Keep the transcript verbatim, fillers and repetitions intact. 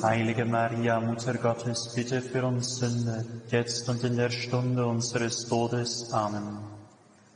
Heilige Maria, Mutter Gottes, bitte für uns Sünder, jetzt und in der Stunde unseres Todes. Amen.